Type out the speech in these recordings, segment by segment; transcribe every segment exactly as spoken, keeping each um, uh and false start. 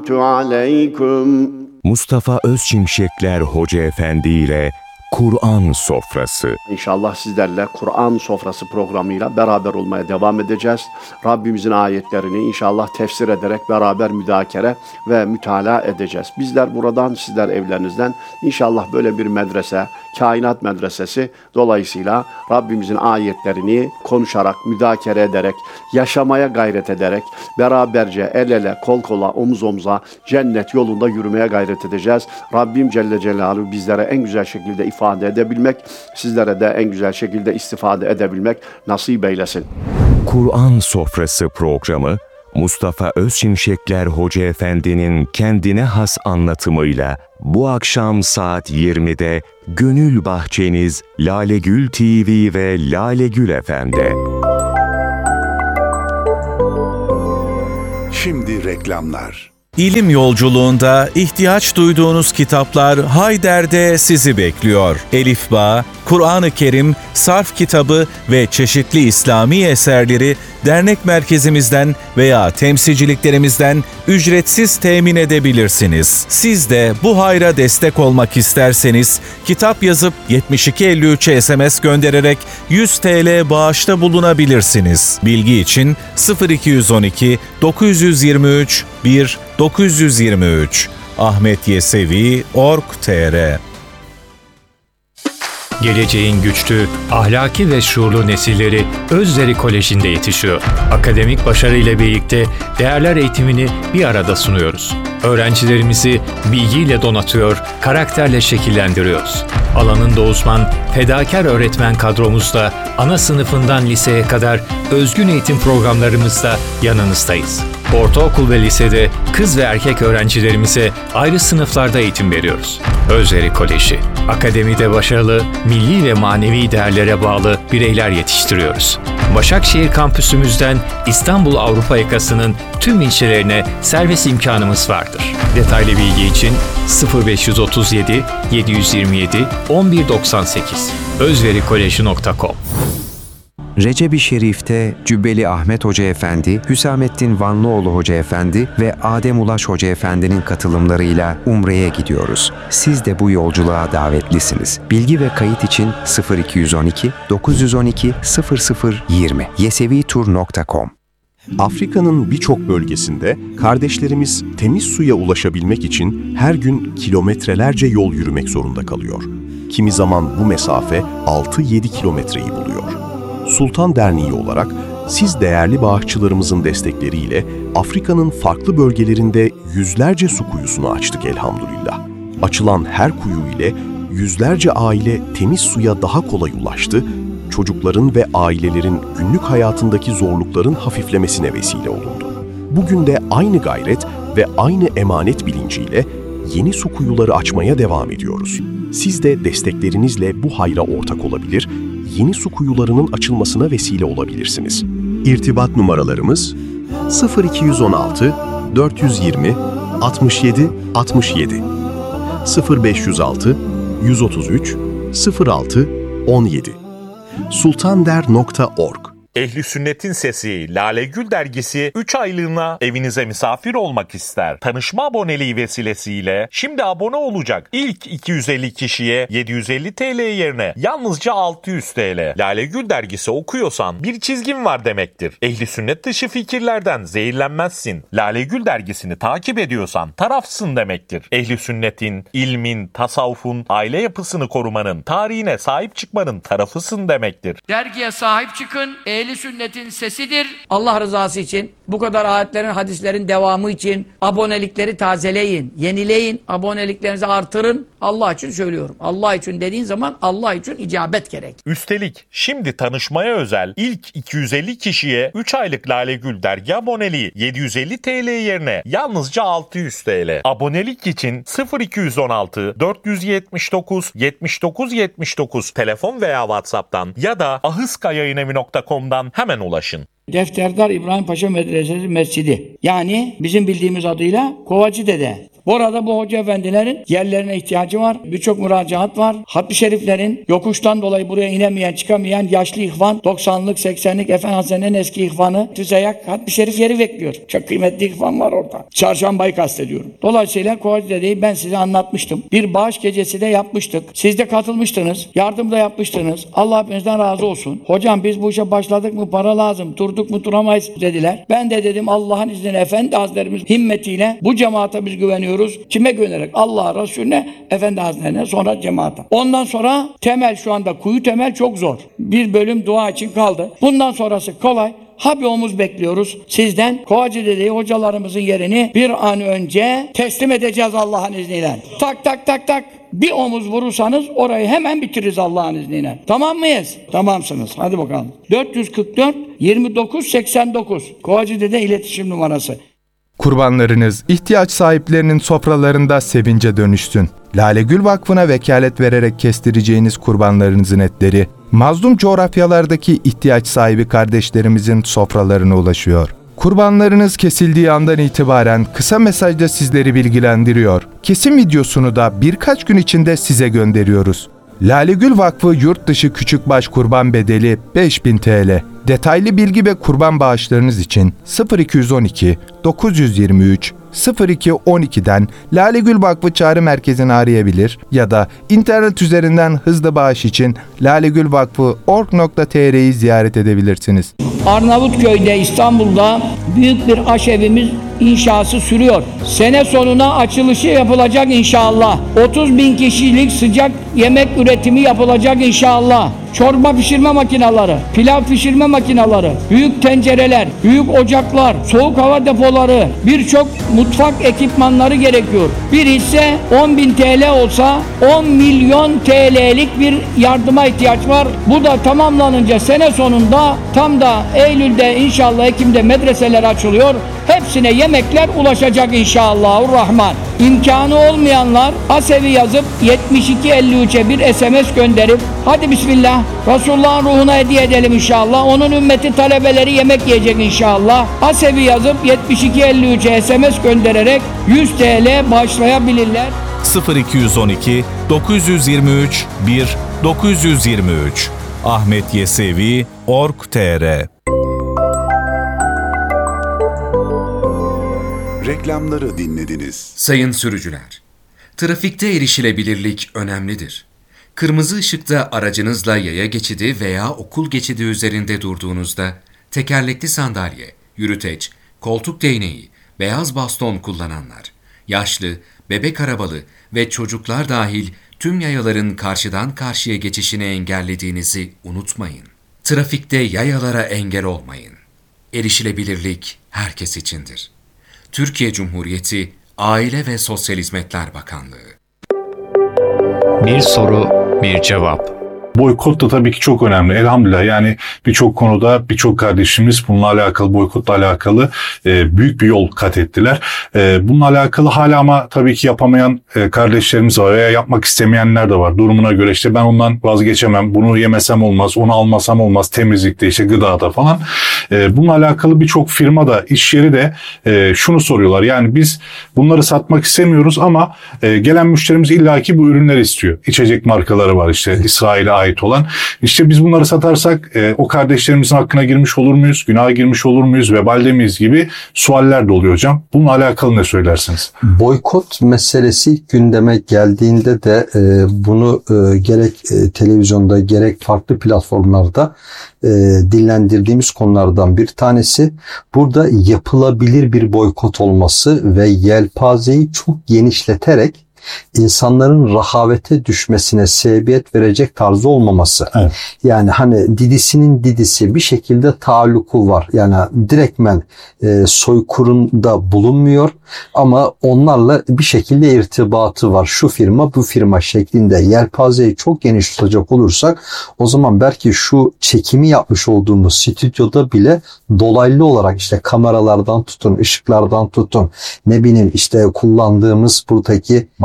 Aleyküm. Mustafa Özçimşekler Hoca Efendi ile Kur'an Sofrası. İnşallah sizlerle Kur'an Sofrası programıyla beraber olmaya devam edeceğiz. Rabbimizin ayetlerini inşallah tefsir ederek beraber müzakere ve mütalaa edeceğiz. Bizler buradan, sizler evlerinizden inşallah böyle bir medrese, kainat medresesi dolayısıyla Rabbimizin ayetlerini konuşarak, müzakere ederek, yaşamaya gayret ederek, beraberce el ele, kol kola, omuz omuza cennet yolunda yürümeye gayret edeceğiz. Rabbim Celle Celaluhu bizlere en güzel şekilde ifade edebilmek, sizlere de en güzel şekilde istifade edebilmek nasip eylesin. Kur'an Sofrası programı, Mustafa Özçimşekler Hoca Efendi'nin kendine has anlatımıyla bu akşam saat yirmide Gönül Bahçeniz Lalegül T V ve Lalegül F M'de. Şimdi reklamlar. İlim yolculuğunda ihtiyaç duyduğunuz kitaplar Hayder'de sizi bekliyor. Elifba, Kur'an-ı Kerim, Sarf kitabı ve çeşitli İslami eserleri dernek merkezimizden veya temsilciliklerimizden ücretsiz temin edebilirsiniz. Siz de bu hayra destek olmak isterseniz kitap yazıp yetmiş iki elli üçe S M S göndererek yüz TL bağışta bulunabilirsiniz. Bilgi için sıfır iki on iki dokuz yüz yirmi üç bir dokuz yüz yirmi üç ahmetyesevi nokta org nokta tr. Geleceğin güçlü, ahlaki ve şuurlu nesilleri Özveri Koleji'nde yetişiyor. Akademik başarı ile birlikte değerler eğitimini bir arada sunuyoruz. Öğrencilerimizi bilgiyle donatıyor, karakterle şekillendiriyoruz. Alanında uzman, fedakar öğretmen kadromuzla ana sınıfından liseye kadar özgün eğitim programlarımızda yanınızdayız. Ortaokul ve lisede kız ve erkek öğrencilerimize ayrı sınıflarda eğitim veriyoruz. Özveri Koleji, akademide başarılı, milli ve manevi değerlere bağlı bireyler yetiştiriyoruz. Başakşehir kampüsümüzden İstanbul Avrupa yakasının tüm ilçelerine servis imkanımız vardır. Detaylı bilgi için sıfır beş otuz yedi yedi yüz yirmi yedi on bir doksan sekiz özverikolej nokta com. Recep-i Şerif'te Cübbeli Ahmet Hoca Efendi, Hüsamettin Vanlıoğlu Hoca Efendi ve Adem Ulaş Hoca Efendi'nin katılımlarıyla Umre'ye gidiyoruz. Siz de bu yolculuğa davetlisiniz. Bilgi ve kayıt için sıfır iki on iki dokuz yüz on iki sıfır sıfır yirmi yesevitur nokta com. Afrika'nın birçok bölgesinde kardeşlerimiz temiz suya ulaşabilmek için her gün kilometrelerce yol yürümek zorunda kalıyor. Kimi zaman bu mesafe altı yedi kilometreyi buluyor. Sultan Derneği olarak siz değerli bağışçılarımızın destekleriyle Afrika'nın farklı bölgelerinde yüzlerce su kuyusunu açtık elhamdülillah. Açılan her kuyu ile yüzlerce aile temiz suya daha kolay ulaştı, çocukların ve ailelerin günlük hayatındaki zorlukların hafiflemesine vesile olundu. Bugün de aynı gayret ve aynı emanet bilinciyle yeni su kuyuları açmaya devam ediyoruz. Siz de desteklerinizle bu hayra ortak olabilir, yeni su kuyularının açılmasına vesile olabilirsiniz. İrtibat numaralarımız sıfır iki on altı dört yüz yirmi altmış yedi altmış yedi, sıfır beş yüz altı yüz otuz üç sıfır altı on yedi, sultander nokta org. Ehli Sünnet'in Sesi Lalegül dergisi üç aylığına evinize misafir olmak ister. Tanışma aboneliği vesilesiyle şimdi abone olacak. İlk iki yüz elli kişiye yedi yüz elli TL yerine yalnızca altı yüz TL. Lalegül dergisi okuyorsan bir çizgin var demektir. Ehli Sünnet dışı fikirlerden zehirlenmezsin. Lalegül dergisini takip ediyorsan tarafsın demektir. Ehli Sünnet'in, ilmin, tasavvufun, aile yapısını korumanın, tarihine sahip çıkmanın tarafısın demektir. Dergiye sahip çıkın. Ehli Sünnet'in sesidir. Allah rızası için, bu kadar ayetlerin, hadislerin devamı için abonelikleri tazeleyin, yenileyin, aboneliklerinizi artırın. Allah için söylüyorum. Allah için dediğin zaman Allah için icabet gerek. Üstelik şimdi tanışmaya özel ilk iki yüz elli kişiye üç aylık Lalegül dergi aboneliği yedi yüz elli TL yerine yalnızca altı yüz TL. Abonelik için sıfır iki on altı dört yüz yetmiş dokuz yetmiş dokuz yetmiş dokuz telefon veya WhatsApp'tan ya da ahıskayayınevi nokta com'dan hemen ulaşın. Defterdar İbrahim Paşa Medresesi Mescidi. Yani bizim bildiğimiz adıyla Kovacı Dede. Bu arada bu hoca efendilerin yerlerine ihtiyacı var. Birçok müracaat var. Hatmi şeriflerin yokuştan dolayı buraya inemeyen, çıkamayan yaşlı ihvan, doksanlık, seksenlik Efendi Hazretleri'nin eski ihvanı Tüzeyak Hatmi şerif yeri bekliyor. Çok kıymetli ihvan var orada. Çarşambayı kastediyorum. Dolayısıyla Kovacı Dede'yi ben size anlatmıştım. Bir bağış gecesi de yapmıştık. Siz de katılmıştınız. Yardım da yapmıştınız. Allah hepinizden razı olsun. Hocam biz bu işe başladık mı para lazım. Durduk mu duramayız dediler. Ben de dedim Allah'ın izniyle Efendi Hazretlerimiz himmetiyle bu cemaate biz güveniyoruz. Kime güvenerek? Allah'a, Resulüne, Efendi Hazretlerine, sonra cemaate. Ondan sonra temel şu anda kuyu temel çok zor. Bir bölüm dua için kaldı. Bundan sonrası kolay. Ha bir omuz bekliyoruz sizden. Kovacı Dede'yi hocalarımızın yerini bir an önce teslim edeceğiz Allah'ın izniyle. Tak tak tak tak. Bir omuz vurursanız orayı hemen bitiririz Allah'ın izniyle. Tamam mıyız? Tamamsınız. Hadi bakalım. dört yüz kırk dört yirmi dokuz seksen dokuz. Kovacı Dede iletişim numarası. Kurbanlarınız ihtiyaç sahiplerinin sofralarında sevince dönüşsün. Lale Gül Vakfı'na vekalet vererek kestireceğiniz kurbanlarınızın etleri, mazlum coğrafyalardaki ihtiyaç sahibi kardeşlerimizin sofralarına ulaşıyor. Kurbanlarınız kesildiği andan itibaren kısa mesajda sizleri bilgilendiriyor. Kesim videosunu da birkaç gün içinde size gönderiyoruz. Lale Gül Vakfı yurt dışı küçükbaş kurban bedeli beş bin TL. Detaylı bilgi ve kurban bağışlarınız için sıfır iki yüz on iki dokuz yüz yirmi üç sıfır iki on iki'den Lale Gül Vakfı Çağrı Merkezi'ni arayabilir ya da internet üzerinden hızlı bağış için lalegülvakfı nokta org nokta tr'yi ziyaret edebilirsiniz. Arnavutköy'de, İstanbul'da büyük bir aşevimiz inşası sürüyor. Sene sonuna açılışı yapılacak inşallah. otuz bin kişilik sıcak yemek üretimi yapılacak inşallah. Çorba pişirme makineleri, pilav pişirme makineleri, büyük tencereler, büyük ocaklar, soğuk hava depoları, birçok mutfak ekipmanları gerekiyor. Bir hisse on bin T L olsa on milyon T L'lik bir yardıma ihtiyaç var. Bu da tamamlanınca sene sonunda tam da Eylül'de inşallah Ekim'de medreseler açılıyor. Hepsine yemekler ulaşacak inşallahurrahman. İmkanı olmayanlar Asevi yazıp yetmiş iki elli üç'e bir S M S gönderip hadi bismillah Resulullah'ın ruhuna hediye edelim inşallah. Onun ümmeti talebeleri yemek yiyecek inşallah. Asevi yazıp yetmiş iki elli üç'e S M S göndererek yüz T L bağışlayabilirler. sıfır iki yüz on iki dokuz yüz yirmi üç bir dokuz yüz yirmi üç Ahmet Yesevi nokta org nokta tr. Reklamları dinlediniz. Sayın sürücüler, trafikte erişilebilirlik önemlidir. Kırmızı ışıkta aracınızla yaya geçidi veya okul geçidi üzerinde durduğunuzda tekerlekli sandalye, yürüteç, koltuk değneği, beyaz baston kullananlar, yaşlı, bebek arabalı ve çocuklar dahil tüm yayaların karşıdan karşıya geçişini engellediğinizi unutmayın. Trafikte yayalara engel olmayın. Erişilebilirlik herkes içindir. Türkiye Cumhuriyeti Aile ve Sosyal Hizmetler Bakanlığı. Bir soru, bir cevap. Boykot da tabii ki çok önemli. Elhamdülillah yani birçok konuda birçok kardeşimiz bununla alakalı, boykotla alakalı e, büyük bir yol kat ettiler. E, bununla alakalı hala ama tabii ki yapamayan e, kardeşlerimiz var veya yapmak istemeyenler de var. Durumuna göre işte ben ondan vazgeçemem, bunu yemesem olmaz, onu almasam olmaz, temizlikte işte gıdada falan. E, bununla alakalı birçok firma da, iş yeri de e, şunu soruyorlar. Yani biz bunları satmak istemiyoruz ama e, gelen müşterimiz illaki bu ürünleri istiyor. İçecek markaları var işte İsrail'e ait olan. İşte biz bunları satarsak e, o kardeşlerimizin hakkına girmiş olur muyuz? Günaha girmiş olur muyuz? Vebalde miyiz gibi sualler de oluyor hocam. Bununla alakalı ne söylersiniz? Boykot meselesi gündeme geldiğinde de e, bunu e, gerek e, televizyonda gerek farklı platformlarda e, dillendirdiğimiz konulardan bir tanesi. Burada yapılabilir bir boykot olması ve yelpazeyi çok genişleterek insanların rahavete düşmesine sebebiyet verecek tarzı olmaması. Evet. Yani hani didisinin didisi bir şekilde taalluku var. Yani direktmen e, soykırımda bulunmuyor ama onlarla bir şekilde irtibatı var. Şu firma bu firma şeklinde yelpazeyi çok geniş tutacak olursak o zaman belki şu çekimi yapmış olduğumuz stüdyoda bile dolaylı olarak işte kameralardan tutun, ışıklardan tutun, ne bileyim işte kullandığımız buradaki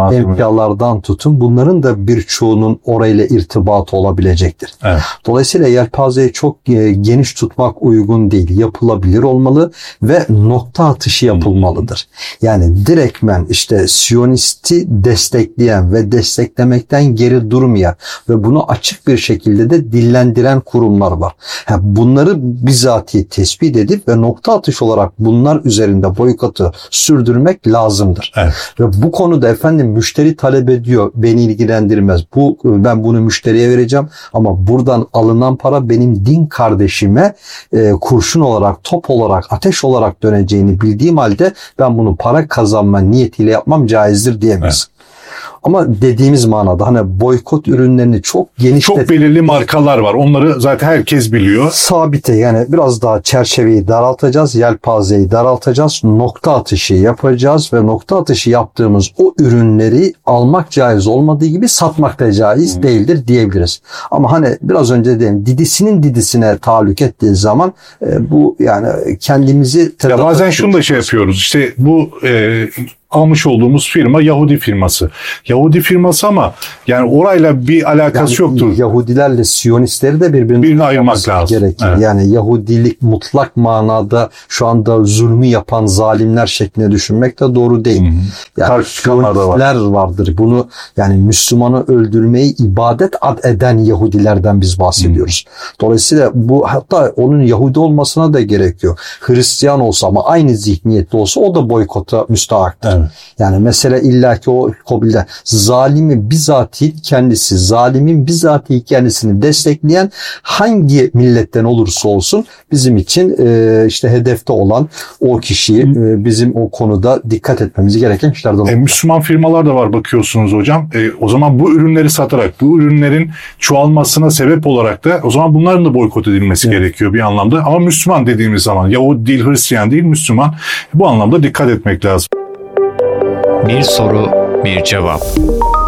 emtialardan tutun, bunların da birçoğunun orayla irtibatı olabilecektir. Evet. Dolayısıyla yelpazeyi çok geniş tutmak uygun değil. Yapılabilir olmalı ve nokta atışı yapılmalıdır. Yani direktmen işte Siyonisti destekleyen ve desteklemekten geri durmayan ve bunu açık bir şekilde de dillendiren kurumlar var. Yani bunları bizatihi tespit edip ve nokta atışı olarak bunlar üzerinde boykotu sürdürmek lazımdır. Evet. Ve bu konuda efendim müşteri talep ediyor, beni ilgilendirmez. Bu ben bunu müşteriye vereceğim ama buradan alınan para benim din kardeşime e, kurşun olarak, top olarak, ateş olarak döneceğini bildiğim halde ben bunu para kazanma niyetiyle yapmam caizdir diyemeyiz. Evet. Ama dediğimiz manada hani boykot ürünlerini çok geniş... Çok belirli markalar var. Onları zaten herkes biliyor. Sabite, yani biraz daha çerçeveyi daraltacağız. Yelpazeyi daraltacağız. Nokta atışı yapacağız ve nokta atışı yaptığımız o ürünleri almak caiz olmadığı gibi satmak da caiz hmm. değildir diyebiliriz. Ama hani biraz önce dedim, didisinin didisine tahallük ettiği zaman e, bu yani kendimizi... Ya bazen şunu da şey yapıyoruz. İşte bu... E, almış olduğumuz firma Yahudi firması. Yahudi firması ama yani orayla bir alakası yani yoktur. Yahudilerle Siyonistleri de birbirinden birini ayırmak lazım. Gerekir. Evet. Yani Yahudilik mutlak manada şu anda zulmü yapan zalimler şeklinde düşünmek de doğru değil. Hı-hı. Yani Siyonistler var. vardır. Bunu yani Müslümanı öldürmeyi ibadet ad eden Yahudilerden biz bahsediyoruz. Hı-hı. Dolayısıyla bu hatta onun Yahudi olmasına da gerekiyor. Hristiyan olsa ama aynı zihniyette olsa o da boykota müstahaktır. Evet. Yani mesela illaki o Kobil'de zalimi bizatihi kendisi, zalimin bizatihi kendisini destekleyen hangi milletten olursa olsun bizim için e, işte hedefte olan o kişiyi e, bizim o konuda dikkat etmemiz gereken kişilerden olur. E, Müslüman firmalar da var bakıyorsunuz hocam. E, o zaman bu ürünleri satarak, bu ürünlerin çoğalmasına sebep olarak da o zaman bunların da boykot edilmesi evet. gerekiyor bir anlamda. Ama Müslüman dediğimiz zaman Yahudi değil, Hristiyan değil, Müslüman, bu anlamda dikkat etmek lazım. Bir soru, bir cevap.